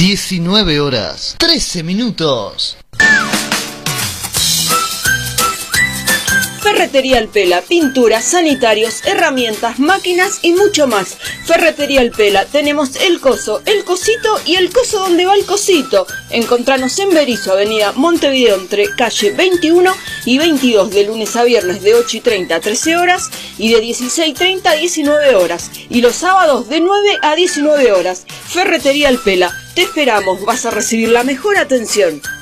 19 horas, 13 minutos. Ferretería El Pela, pinturas, sanitarios, herramientas, máquinas y mucho más. Ferretería El Pela, tenemos el coso, el cosito y el coso donde va el cosito. Encontranos en Berisso, avenida Montevideo, entre calle 21 y 22, de lunes a viernes de 8:30 a 13 horas y de 16:30 a 19 horas. Y los sábados de 9 a 19 horas. Ferretería El Pela, te esperamos, vas a recibir la mejor atención.